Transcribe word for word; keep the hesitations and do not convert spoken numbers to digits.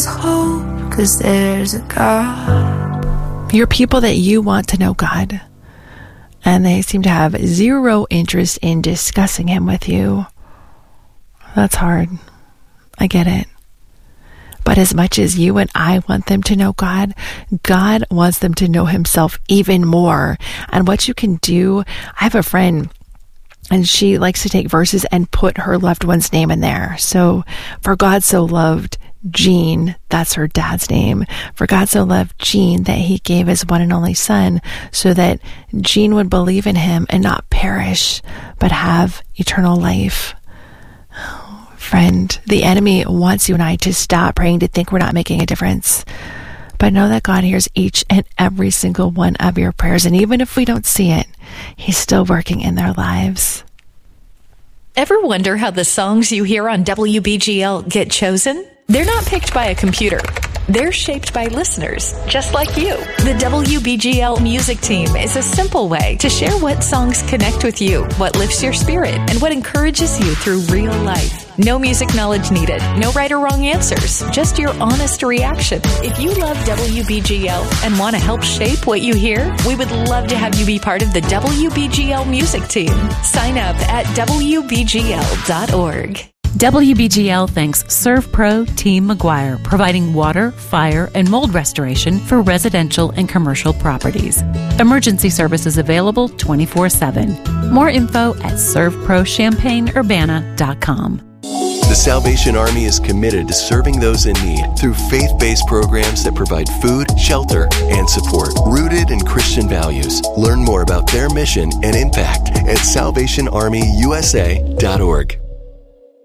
hope, 'cause there's a God. You're people that you want to know God, and they seem to have zero interest in discussing him with you. That's hard. I get it. But as much as you and I want them to know God, God wants them to know himself even more. And what you can do, I have a friend, and she likes to take verses and put her loved one's name in there. So, for God so loved Jean, that's her dad's name. For God so loved Jean that he gave his one and only son, so that Jean would believe in him and not perish, but have eternal life. Friend, the enemy wants you and I to stop praying, to think we're not making a difference. But know that God hears each and every single one of your prayers. And even if we don't see it, he's still working in their lives. Ever wonder how the songs you hear on W B G L get chosen? They're not picked by a computer. They're shaped by listeners, just like you. The W B G L music team is a simple way to share what songs connect with you, what lifts your spirit, and what encourages you through real life. No music knowledge needed, no right or wrong answers, just your honest reaction. If you love W B G L and want to help shape what you hear, we would love to have you be part of the W B G L music team. Sign up at W B G L dot org. W B G L thanks ServPro Team McGuire, providing water, fire, and mold restoration for residential and commercial properties. Emergency services available twenty-four seven. More info at serve pro champaign urbana dot com. The Salvation Army is committed to serving those in need through faith-based programs that provide food, shelter, and support, rooted in Christian values. Learn more about their mission and impact at salvation army u s a dot org.